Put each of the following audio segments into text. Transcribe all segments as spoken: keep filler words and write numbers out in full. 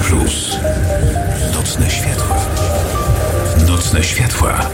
Plus. Nocne światła. Nocne światła.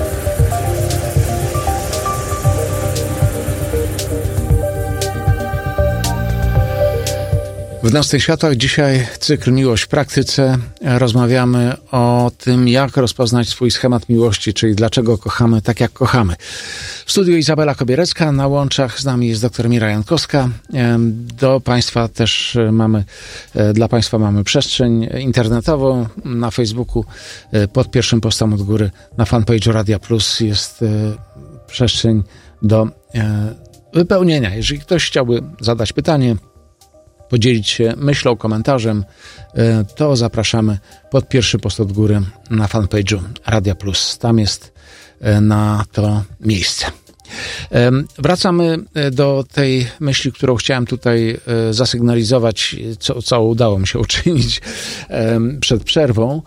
W Nocnych Światłach dzisiaj cykl Miłość w praktyce. Rozmawiamy o tym, jak rozpoznać swój schemat miłości, czyli dlaczego kochamy tak, jak kochamy. W studiu Izabela Kobierecka, na łączach z nami jest dr Mira Jankowska. Do Państwa też mamy, dla Państwa mamy przestrzeń internetową na Facebooku. Pod pierwszym postem od góry na fanpage'u Radia Plus jest przestrzeń do wypełnienia. Jeżeli ktoś chciałby zadać pytanie, podzielić się myślą, komentarzem, to zapraszamy pod pierwszy post od góry na fanpage'u Radia Plus. Tam jest na to miejsce. Wracamy do tej myśli, którą chciałem tutaj zasygnalizować, co, co udało mi się uczynić przed przerwą.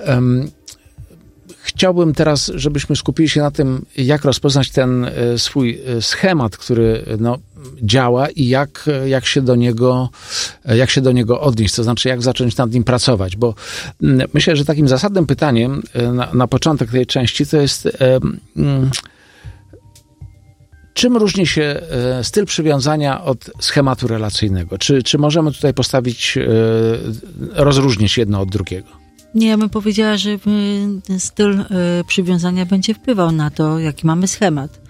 Chciałbym teraz, żebyśmy skupili się na tym, jak rozpoznać ten swój schemat, który no, działa i jak, jak się do niego, jak się do niego odnieść, to znaczy jak zacząć nad nim pracować, bo myślę, że takim zasadnym pytaniem na, na początek tej części to jest um, czym różni się styl przywiązania od schematu relacyjnego? Czy, czy możemy tutaj postawić, rozróżnić jedno od drugiego? Nie, ja bym powiedziała, że ten styl przywiązania będzie wpływał na to, jaki mamy schemat.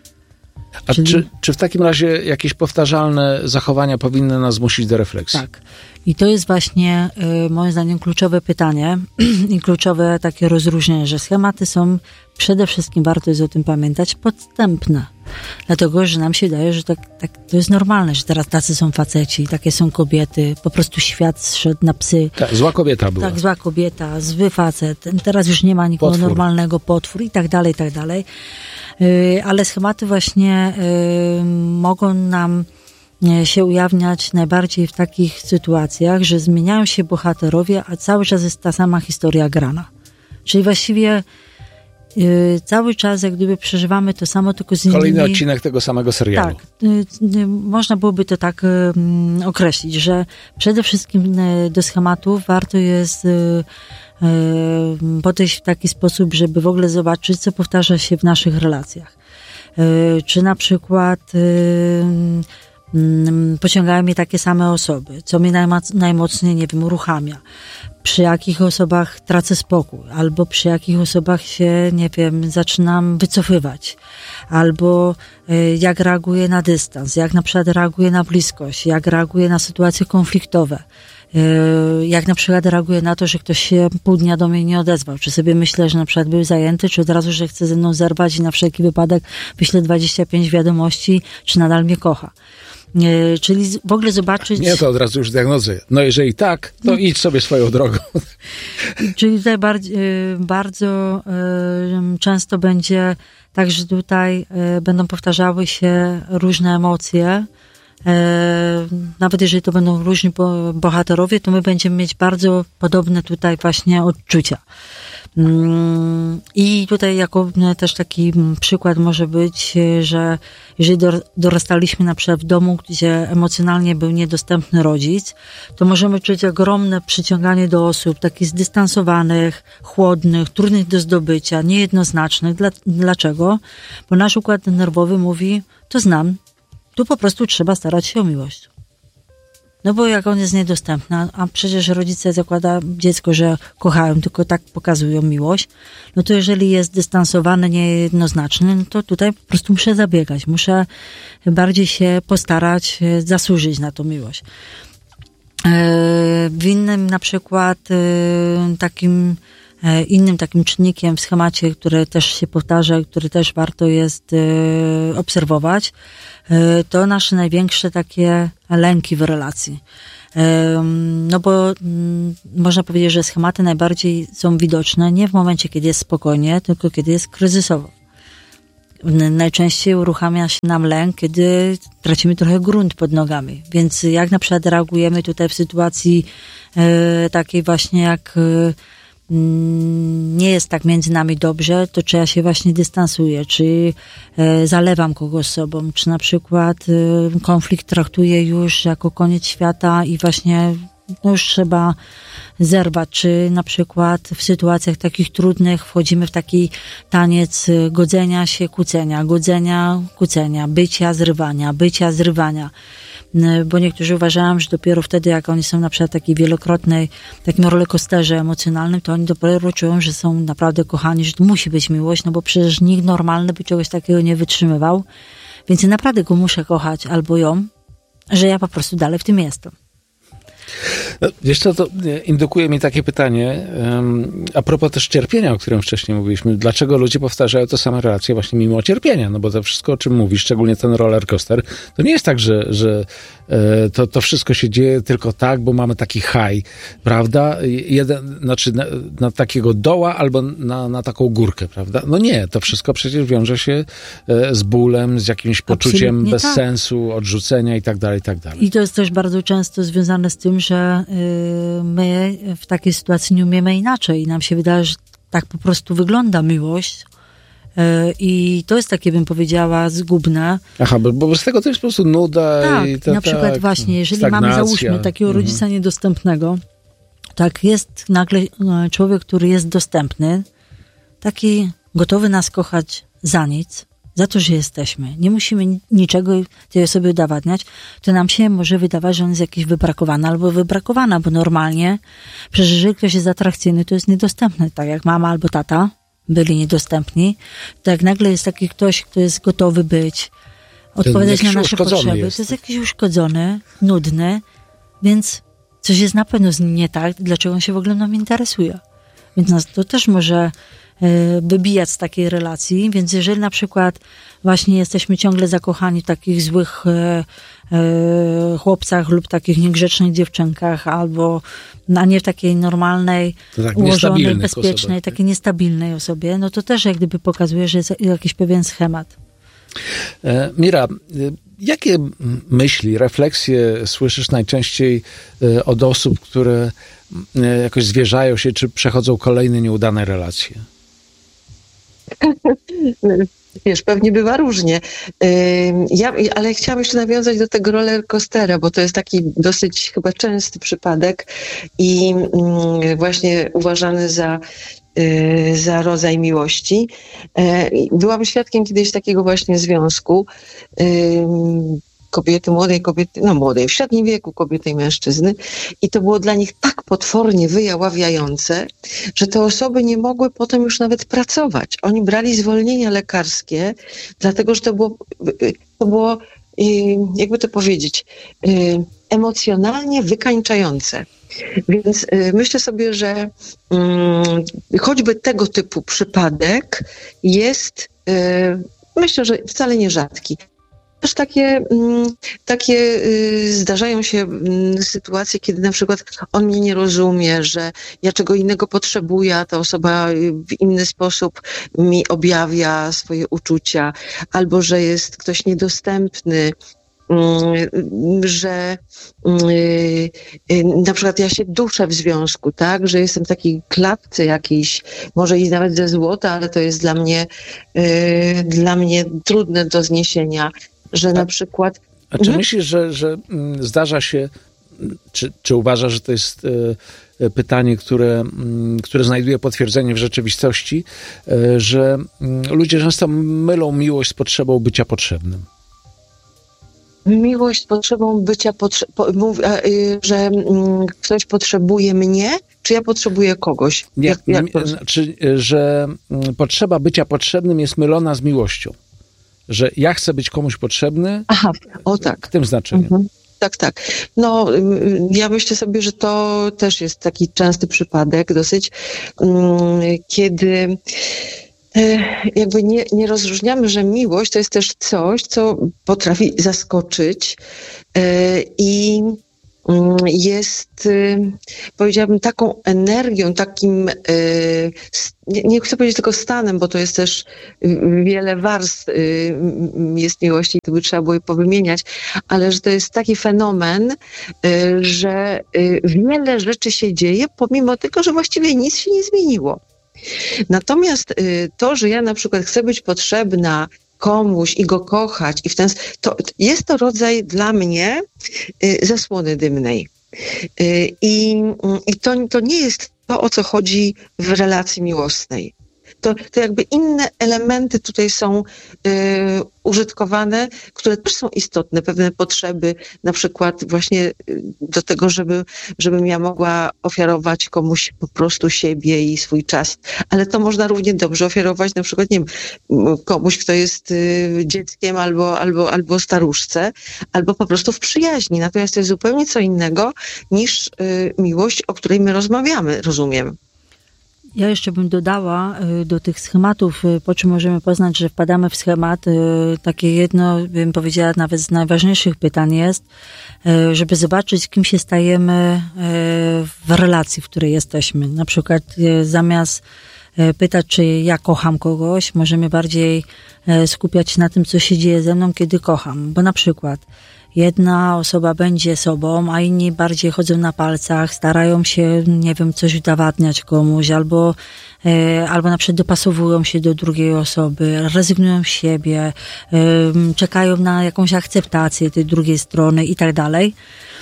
A Czyli... czy, czy w takim razie jakieś powtarzalne zachowania powinny nas zmusić do refleksji? Tak. I to jest właśnie moim zdaniem kluczowe pytanie i kluczowe takie rozróżnienie, że schematy są przede wszystkim, warto jest o tym pamiętać, podstępne. Dlatego, że nam się wydaje, że tak, tak, to jest normalne, że teraz tacy są faceci, takie są kobiety, po prostu świat zszedł na psy. Tak, zła kobieta była. Tak, zła kobieta, zły facet, teraz już nie ma nikogo potwór. Normalnego, potwór i tak dalej, i tak dalej. Yy, ale schematy właśnie yy, mogą nam się ujawniać najbardziej w takich sytuacjach, że zmieniają się bohaterowie, a cały czas jest ta sama historia grana. Czyli właściwie Yy, cały czas jak gdyby przeżywamy to samo, tylko z innymi... Kolejny odcinek tego samego serialu. Tak. Yy, yy, można byłoby to tak yy, określić, że przede wszystkim yy, do schematów warto jest yy, yy, podejść w taki sposób, żeby w ogóle zobaczyć, co powtarza się w naszych relacjach. Yy, czy na przykład yy, yy, pociągają mnie takie same osoby, co mnie najmoc, najmocniej, nie wiem, uruchamia. Przy jakich osobach tracę spokój, albo przy jakich osobach się, nie wiem, zaczynam wycofywać, albo y, jak reaguję na dystans, jak na przykład reaguję na bliskość, jak reaguję na sytuacje konfliktowe, y, jak na przykład reaguję na to, że ktoś się pół dnia do mnie nie odezwał, czy sobie myślę, że na przykład był zajęty, czy od razu, że chce ze mną zerwać i na wszelki wypadek wyślę dwadzieścia pięć wiadomości, czy nadal mnie kocha. Nie, czyli w ogóle zobaczyć... Nie, to od razu już diagnozy. No jeżeli tak, to no. idź sobie swoją drogą. Czyli tutaj bardzo, bardzo często będzie tak, że tutaj będą powtarzały się różne emocje. Nawet jeżeli to będą różni bohaterowie, to my będziemy mieć bardzo podobne tutaj właśnie odczucia. I tutaj jako też taki przykład może być, że jeżeli dorastaliśmy na przykład w domu, gdzie emocjonalnie był niedostępny rodzic, to możemy czuć ogromne przyciąganie do osób takich zdystansowanych, chłodnych, trudnych do zdobycia, niejednoznacznych. Dlaczego? Bo nasz układ nerwowy mówi, to znam, tu po prostu trzeba starać się o miłość. No bo jak on jest niedostępny, a przecież rodzice zakłada dziecko, że kochają, tylko tak pokazują miłość, no to jeżeli jest dystansowany, niejednoznaczny, no to tutaj po prostu muszę zabiegać, muszę bardziej się postarać, zasłużyć na tą miłość. W innym na przykład takim innym takim czynnikiem w schemacie, który też się powtarza, który też warto jest obserwować, to nasze największe takie lęki w relacji. No bo można powiedzieć, że schematy najbardziej są widoczne nie w momencie, kiedy jest spokojnie, tylko kiedy jest kryzysowo. Najczęściej uruchamia się nam lęk, kiedy tracimy trochę grunt pod nogami. Więc jak na przykład reagujemy tutaj w sytuacji takiej właśnie jak nie jest tak między nami dobrze, to czy ja się właśnie dystansuję, czy zalewam kogoś sobą, czy na przykład konflikt traktuję już jako koniec świata i właśnie no już trzeba zerwać, czy na przykład w sytuacjach takich trudnych wchodzimy w taki taniec godzenia się, kłócenia, godzenia, kłócenia, bycia, zrywania, bycia, zrywania. Bo niektórzy uważają, że dopiero wtedy, jak oni są na przykład takiej wielokrotnej, takim rollercoasterze emocjonalnym, to oni dopiero czują, że są naprawdę kochani, że to musi być miłość, no bo przecież nikt normalny by czegoś takiego nie wytrzymywał. Więc ja naprawdę go muszę kochać, albo ją, że ja po prostu dalej w tym jestem. No, wiesz co, to indukuje mi takie pytanie, um, a propos też cierpienia, o którym wcześniej mówiliśmy. Dlaczego ludzie powtarzają te same relacje właśnie mimo cierpienia? No bo to wszystko, o czym mówisz, szczególnie ten roller coaster, to nie jest tak, że, że e, to, to wszystko się dzieje tylko tak, bo mamy taki high, prawda? Jeden, znaczy na, na takiego doła albo na, na taką górkę, prawda? No nie, to wszystko przecież wiąże się e, z bólem, z jakimś poczuciem Absolutnie bez tak. sensu, odrzucenia i tak dalej, i tak dalej. I to jest też bardzo często związane z tym, że y, my w takiej sytuacji nie umiemy inaczej. I nam się wydaje, że tak po prostu wygląda miłość. Y, I to jest takie, bym powiedziała, zgubne. Aha, bo, bo z tego to jest po prostu nuda. Tak, i to, na przykład tak, właśnie, jeżeli stagnacja. mamy, załóżmy, takiego Mhm. rodzica niedostępnego, tak jest nagle e, człowiek, który jest dostępny, taki gotowy nas kochać za nic, za to, że jesteśmy. Nie musimy niczego tej osobie udowadniać, to nam się może wydawać, że on jest jakiś wybrakowany albo wybrakowana, bo normalnie, przecież jeżeli ktoś jest atrakcyjny, to jest niedostępny, tak jak mama albo tata byli niedostępni, to jak nagle jest taki ktoś, kto jest gotowy być, odpowiadać na nasze potrzeby, jest. to jest jakiś uszkodzony, nudny, więc coś jest na pewno z nim nie tak, dlaczego on się w ogóle nam interesuje. Więc nas to też może wybijać z takiej relacji, więc jeżeli na przykład właśnie jesteśmy ciągle zakochani w takich złych e, e, chłopcach lub takich niegrzecznych dziewczynkach, albo a nie w takiej normalnej, tak ułożonej, bezpiecznej, osobach, takiej niestabilnej osobie, no to też jak gdyby pokazuje, że jest jakiś pewien schemat. E, Mira, jakie myśli, refleksje słyszysz najczęściej od osób, które jakoś zwierzają się, czy przechodzą kolejne nieudane relacje? Wiesz, pewnie bywa różnie. Ja, ale chciałam jeszcze nawiązać do tego rollercoastera, bo to jest taki dosyć chyba częsty przypadek i właśnie uważany za, za rodzaj miłości. Byłam świadkiem kiedyś takiego właśnie związku kobiety, młodej kobiety, no młodej, w średnim wieku kobiety i mężczyzny. I to było dla nich tak potwornie wyjaławiające, że te osoby nie mogły potem już nawet pracować. Oni brali zwolnienia lekarskie, dlatego że to było, to było jakby to powiedzieć, emocjonalnie wykańczające. Więc myślę sobie, że choćby tego typu przypadek jest, myślę, że wcale nie rzadki. Też takie, takie zdarzają się sytuacje, kiedy na przykład on mnie nie rozumie, że ja czego innego potrzebuję, a ta osoba w inny sposób mi objawia swoje uczucia, albo że jest ktoś niedostępny, że na przykład ja się duszę w związku, tak, że jestem w takiej klatce jakiejś, może i nawet ze złota, ale to jest dla mnie, dla mnie trudne do zniesienia. Że na przykład... A czy myślisz, że, że zdarza się, czy, czy uważasz, że to jest e, pytanie, które, m, które znajduje potwierdzenie w rzeczywistości, e, że m, ludzie często mylą miłość z potrzebą bycia potrzebnym? Miłość z potrzebą bycia potrzebnym, że m, ktoś potrzebuje mnie, czy ja potrzebuję kogoś? Nie, jak, jak to... Znaczy, że m, potrzeba bycia potrzebnym jest mylona z miłością. Że ja chcę być komuś potrzebny. Aha, o tak. W tym znaczeniu. Mhm. Tak, tak. No, ja myślę sobie, że to też jest taki częsty przypadek dosyć, kiedy jakby nie, nie rozróżniamy, że miłość to jest też coś, co potrafi zaskoczyć i jest, powiedziałabym, taką energią, takim, nie, nie chcę powiedzieć tylko stanem, bo to jest też wiele warstw jest miłości i to by trzeba było je powymieniać, ale że to jest taki fenomen, że wiele rzeczy się dzieje, pomimo tego, że właściwie nic się nie zmieniło. Natomiast to, że ja na przykład chcę być potrzebna komuś i go kochać i w ten to jest to rodzaj dla mnie y, zasłony dymnej. I, i to, to nie jest to, o co chodzi w relacji miłosnej. To, to jakby inne elementy tutaj są y, użytkowane, które też są istotne, pewne potrzeby, na przykład właśnie do tego, żeby, żebym ja mogła ofiarować komuś po prostu siebie i swój czas, ale to można równie dobrze ofiarować na przykład, nie wiem, komuś, kto jest y, dzieckiem albo, albo, albo staruszce, albo po prostu w przyjaźni. Natomiast to jest zupełnie co innego niż y, miłość, o której my rozmawiamy, rozumiem. Ja jeszcze bym dodała do tych schematów, po czym możemy poznać, że wpadamy w schemat. Takie jedno, bym powiedziała, nawet z najważniejszych pytań jest, żeby zobaczyć, kim się stajemy w relacji, w której jesteśmy. Na przykład zamiast pytać, czy ja kocham kogoś, możemy bardziej skupiać się na tym, co się dzieje ze mną, kiedy kocham. Bo na przykład jedna osoba będzie sobą, a inni bardziej chodzą na palcach, starają się, nie wiem, coś udowadniać komuś, albo, e, albo na przykład dopasowują się do drugiej osoby, rezygnują z siebie, e, czekają na jakąś akceptację tej drugiej strony i tak dalej.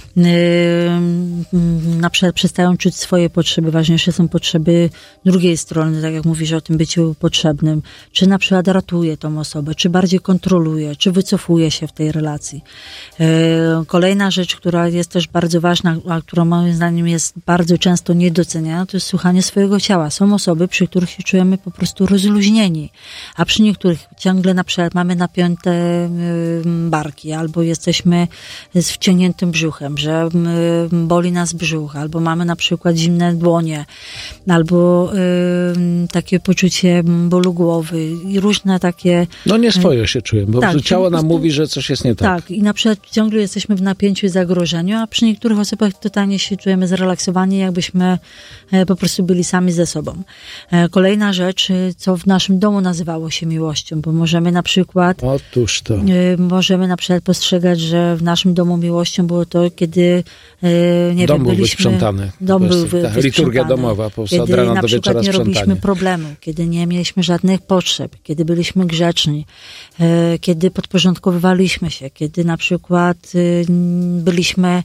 Na przykład przestają czuć swoje potrzeby, ważniejsze są potrzeby drugiej strony, tak jak mówisz o tym byciu potrzebnym, czy na przykład ratuje tą osobę, czy bardziej kontroluje, czy wycofuje się w tej relacji. Kolejna rzecz, która jest też bardzo ważna, a która moim zdaniem jest bardzo często niedoceniana, to jest słuchanie swojego ciała. Są osoby, przy których się czujemy po prostu rozluźnieni, a przy niektórych ciągle na przykład mamy napięte barki, albo jesteśmy z wciągniętym brzuchem, że boli nas brzuch, albo mamy na przykład zimne dłonie, albo y, takie poczucie bólu głowy i różne takie... No nie swoje się czuję, bo tak, ciało nam prostu, mówi, że coś jest nie tak. Tak, i na przykład ciągle jesteśmy w napięciu i zagrożeniu, a przy niektórych osobach totalnie się czujemy zrelaksowani, jakbyśmy po prostu byli sami ze sobą. Kolejna rzecz, co w naszym domu nazywało się miłością, bo możemy na przykład... Otóż to. Możemy na przykład postrzegać, że w naszym domu miłością było to, kiedy nie dom wiem, był byliśmy... wysprzątany. Dom był wy, Ta liturgia domowa, po prostu od kiedy rana na do przykład wieczora nie sprzątanie. robiliśmy problemu, kiedy nie mieliśmy żadnych potrzeb, kiedy byliśmy grzeczni, kiedy podporządkowywaliśmy się, kiedy na przykład byliśmy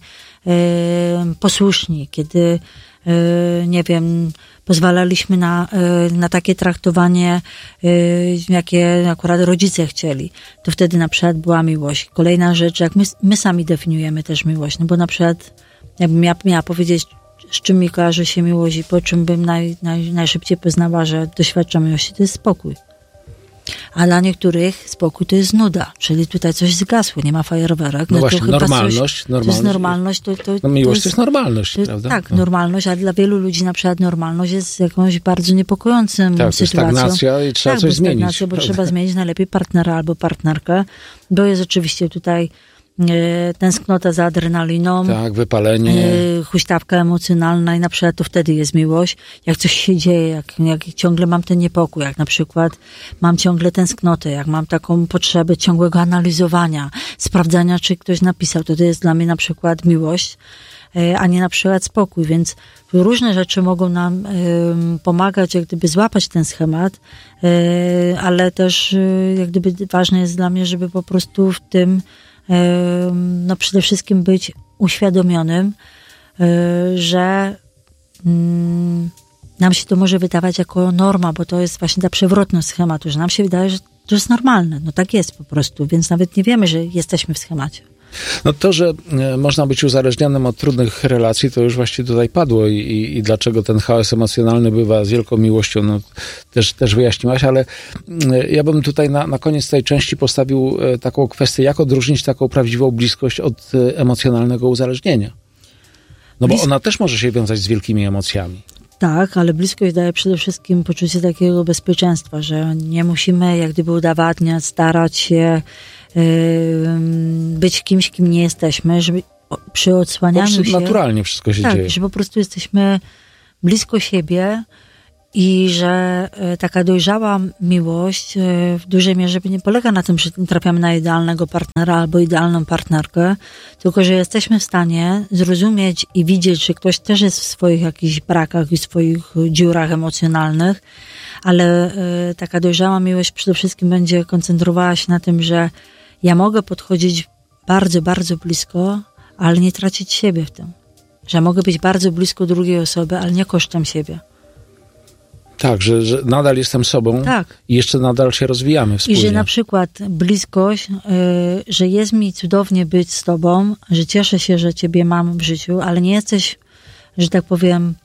posłuszni, kiedy nie wiem, pozwalaliśmy na, na takie traktowanie, jakie akurat rodzice chcieli. To wtedy na przykład była miłość. Kolejna rzecz, jak my, my sami definiujemy też miłość, no bo na przykład, jakbym ja miała powiedzieć, z czym mi kojarzy się miłość i po czym bym naj, naj, najszybciej poznała, że doświadczam miłości, to jest spokój. A dla niektórych spokój to jest nuda, czyli tutaj coś zgasło, nie ma fajerwerek. No, no właśnie, to chyba normalność, coś, normalność. To jest normalność. To, to, no miłość to jest, to jest normalność, to, prawda? Tak, no. normalność, ale dla wielu ludzi na przykład normalność jest jakąś bardzo niepokojącą tak, sytuacją. Tak, stagnacja i trzeba tak, coś zmienić. Stagnacja, bo prawda? trzeba zmienić najlepiej partnera albo partnerkę, bo jest oczywiście tutaj e, tęsknota za adrenaliną. Tak, wypalenie. E, huśtawka emocjonalna i na przykład to wtedy jest miłość. Jak coś się dzieje, jak, jak ciągle mam ten niepokój, jak na przykład mam ciągle tęsknotę, jak mam taką potrzebę ciągłego analizowania, sprawdzania, czy ktoś napisał, to to jest dla mnie na przykład miłość, e, a nie na przykład spokój, więc różne rzeczy mogą nam e, pomagać, jak gdyby złapać ten schemat, e, ale też e, jak gdyby ważne jest dla mnie, żeby po prostu w tym no przede wszystkim być uświadomionym, że nam się to może wydawać jako norma, bo to jest właśnie ta przewrotność schematu, że nam się wydaje, że to jest normalne. No tak jest po prostu, więc nawet nie wiemy, że jesteśmy w schemacie. No to, że można być uzależnionym od trudnych relacji, to już właśnie tutaj padło i, i, i dlaczego ten chaos emocjonalny bywa z wielką miłością, no też, też wyjaśniłaś, ale ja bym tutaj na, na koniec tej części postawił taką kwestię, jak odróżnić taką prawdziwą bliskość od emocjonalnego uzależnienia. No bo Blisko... ona też może się wiązać z wielkimi emocjami. Tak, ale bliskość daje przede wszystkim poczucie takiego bezpieczeństwa, że nie musimy jak gdyby udowadniać, starać się yy, być kimś, kim nie jesteśmy, żeby przy odsłanianiu się... Naturalnie wszystko się tak, dzieje. że po prostu jesteśmy blisko siebie i że y, taka dojrzała miłość y, w dużej mierze nie polega na tym, że trafiamy na idealnego partnera albo idealną partnerkę, tylko że jesteśmy w stanie zrozumieć i widzieć, że ktoś też jest w swoich jakichś brakach i swoich dziurach emocjonalnych, ale y, taka dojrzała miłość przede wszystkim będzie koncentrowała się na tym, że ja mogę podchodzić bardzo, bardzo blisko, ale nie tracić siebie w tym. Że mogę być bardzo blisko drugiej osoby, ale nie kosztem siebie. Tak, że, że nadal jestem sobą tak. i jeszcze nadal się rozwijamy wspólnie. I że na przykład bliskość, yy, że jest mi cudownie być z tobą, że cieszę się, że ciebie mam w życiu, ale nie jesteś, że tak powiem,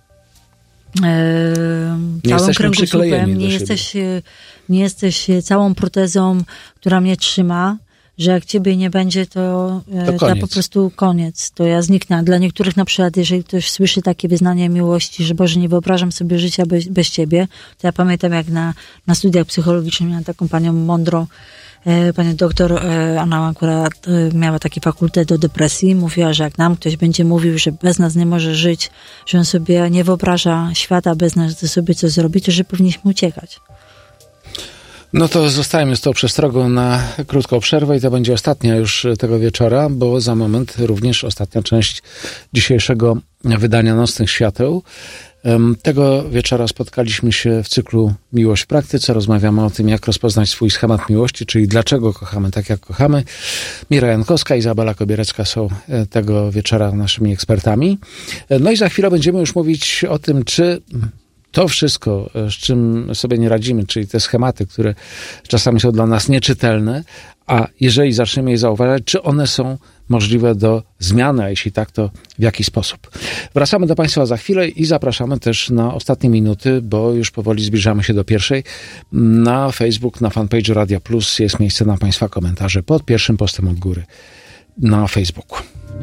yy, całym kręgosłupem, nie jesteś, yy, nie jesteś całą protezą, która mnie trzyma, że jak ciebie nie będzie, to, to, to ja po prostu koniec, to ja zniknę. Dla niektórych na przykład, jeżeli ktoś słyszy takie wyznanie miłości, że Boże, nie wyobrażam sobie życia bez, bez ciebie, to ja pamiętam, jak na, na studiach psychologicznych miałam taką panią mądrą, e, panią doktor, e, ona akurat e, miała taki fakultet do depresji, mówiła, że jak nam ktoś będzie mówił, że bez nas nie może żyć, że on sobie nie wyobraża świata bez nas, to sobie co zrobi, to że powinniśmy uciekać. No to zostajemy z tą przestrogą na krótką przerwę i to będzie ostatnia już tego wieczora, bo za moment również ostatnia część dzisiejszego wydania Nocnych Świateł. Tego wieczora spotkaliśmy się w cyklu Miłość w praktyce. Rozmawiamy o tym, jak rozpoznać swój schemat miłości, czyli dlaczego kochamy tak, jak kochamy. Mira Jankowska i Izabela Kobierecka są tego wieczora naszymi ekspertami. No i za chwilę będziemy już mówić o tym, czy to wszystko, z czym sobie nie radzimy, czyli te schematy, które czasami są dla nas nieczytelne, a jeżeli zaczniemy je zauważać, czy one są możliwe do zmiany, a jeśli tak, to w jaki sposób. Wracamy do Państwa za chwilę i zapraszamy też na ostatnie minuty, bo już powoli zbliżamy się do pierwszej. Na Facebook, na fanpage'u Radia Plus jest miejsce na Państwa komentarze pod pierwszym postem od góry na Facebooku.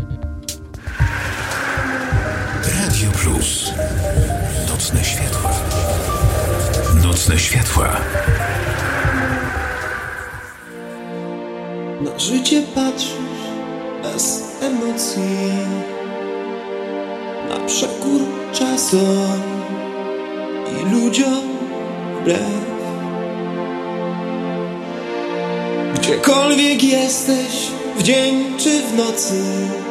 Radio Plus. Nocne światła. Nocne światła. Na życie patrzysz bez emocji, na przekór czasom i ludziom wbrew. Gdziekolwiek jesteś, w dzień czy w nocy,